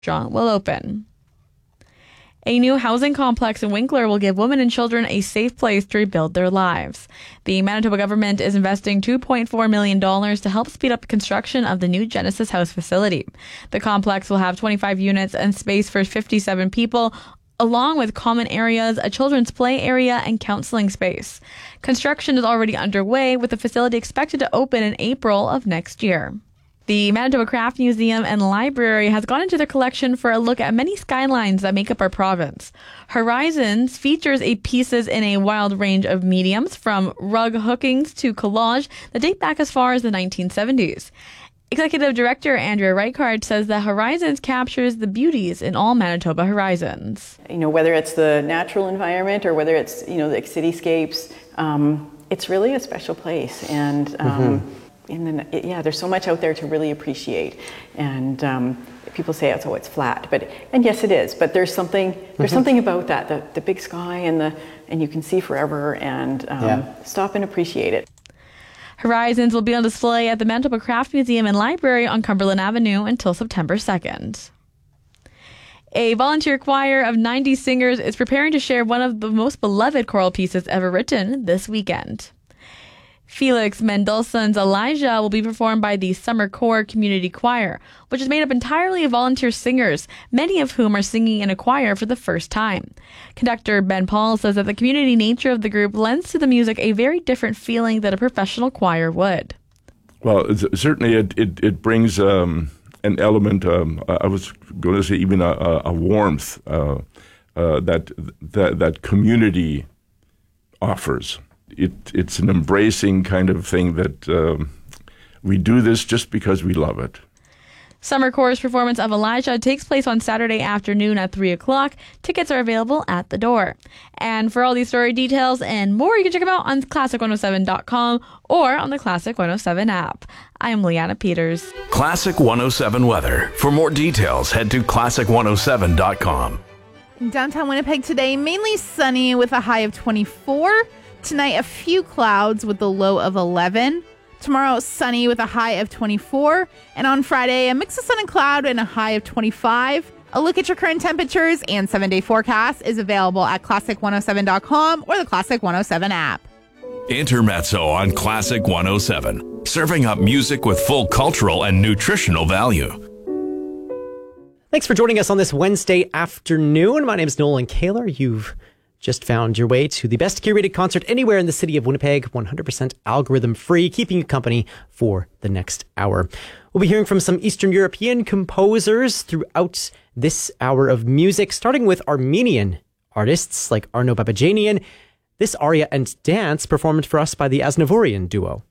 restaurant will open. A new housing complex in Winkler will give women and children a safe place to rebuild their lives. The Manitoba government is investing $2.4 million to help speed up construction of the new Genesis House facility. The complex will have 25 units and space for 57 people, along with common areas, a children's play area, and counseling space. Construction is already underway, with the facility expected to open in April of next year. The Manitoba Craft Museum and Library has gone into their collection for a look at many skylines that make up our province. Horizons features pieces in a wild range of mediums, from rug hookings to collage that date back as far as the 1970s. Executive Director Andrea Reichard says that Horizons captures the beauties in all Manitoba horizons. Whether it's the natural environment or whether it's, the cityscapes, it's really a special place. And there's so much out there to really appreciate. And people say it's flat, and yes, it is. But there's something about that, the big sky and you can see forever, and stop and appreciate it. Horizons will be on display at the Manitoba Craft Museum and Library on Cumberland Avenue until September 2nd. A volunteer choir of 90 singers is preparing to share one of the most beloved choral pieces ever written this weekend. Felix Mendelssohn's Elijah will be performed by the Summer Corps Community Choir, which is made up entirely of volunteer singers, many of whom are singing in a choir for the first time. Conductor Ben Paul says that the community nature of the group lends to the music a very different feeling than a professional choir would. Well, certainly it brings an element, I was going to say even a warmth that community offers. It's an embracing kind of thing that we do this just because we love it. Summer Corps' performance of Elijah takes place on Saturday afternoon at 3 o'clock. Tickets are available at the door. And for all these story details and more, you can check them out on classic107.com or on the Classic 107 app. I am Leanna Peters. Classic 107 weather. For more details, head to classic107.com. In downtown Winnipeg today, mainly sunny with a high of 24. Tonight, a few clouds with a low of 11. Tomorrow, sunny with a high of 24. And on Friday, a mix of sun and cloud and a high of 25. A look at your current temperatures and 7-day forecast is available at classic107.com or the Classic 107 app. Intermezzo on Classic 107. Serving up music with full cultural and nutritional value. Thanks for joining us on this Wednesday afternoon. My name is Nolan Kaler. You've just found your way to the best curated concert anywhere in the city of Winnipeg, 100% algorithm free, keeping you company for the next hour. We'll be hearing from some Eastern European composers throughout this hour of music, starting with Armenian artists like Arno Babajanian. This aria and dance performed for us by the Aznavourian duo.